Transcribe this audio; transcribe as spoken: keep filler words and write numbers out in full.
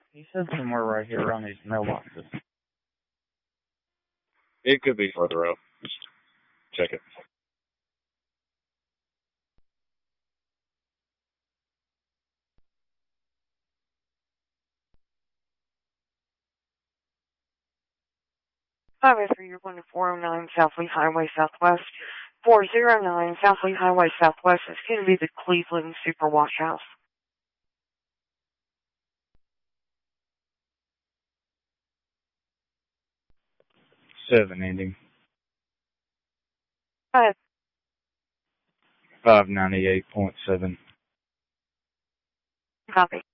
He said somewhere right here around these mailboxes. It could be further up. Just check it. Highway three, you're going to four oh nine South Lee Highway Southwest. four oh nine South Lee Highway Southwest is going to be the Cleveland Super Wash House. Seven ending. Five. five ninety-eight point seven. Copy.